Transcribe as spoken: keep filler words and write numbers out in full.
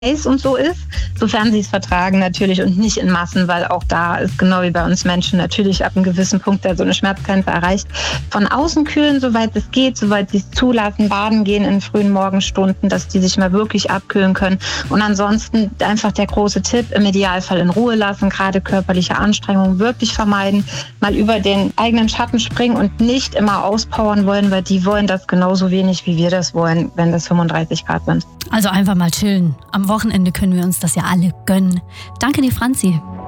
heiß und so ist, sofern sie es vertragen natürlich und nicht in Massen, weil auch da ist genau wie bei uns Menschen natürlich ab einem gewissen Punkt da so eine Schmerzgrenze erreicht. Von außen kühlen, soweit es geht, soweit sie es zulassen, baden gehen in frühen Morgenstunden, dass die sich mal wirklich abkühlen können. Und ansonsten einfach der große Tipp, im Idealfall in Ruhe lassen, gerade körperliche Anstrengungen wirklich vermeiden, mal über den eigenen Schatten springen und nicht immer auspowern wollen, weil die wollen das genauso wenig, wie wir das wollen, wenn das fünfunddreißig Grad sind. Also einfach mal chillen. Am Wochenende können wir uns das ja alle gönnen. Danke dir, Franzi.